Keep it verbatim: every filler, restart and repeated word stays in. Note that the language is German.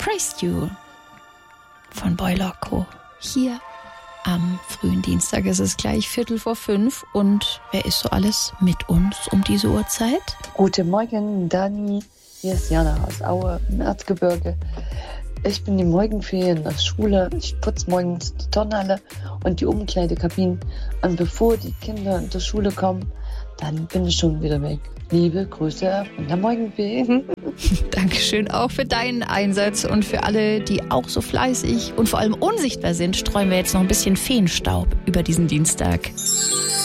Praised You von Boy Loco. Hier am frühen Dienstag ist es gleich Viertel vor fünf. Und wer ist so alles mit uns um diese Uhrzeit? Guten Morgen, Dani. Hier ist Jana aus Aue im Erzgebirge. Ich bin die Morgenferien in der Schule. Ich putze morgens die Turnhalle und die Umkleidekabinen. Und bevor die Kinder in der Schule kommen, dann bin ich schon wieder weg. Liebe Grüße von der Morgenfee. Dankeschön auch für deinen Einsatz und für alle, die auch so fleißig und vor allem unsichtbar sind, streuen wir jetzt noch ein bisschen Feenstaub über diesen Dienstag.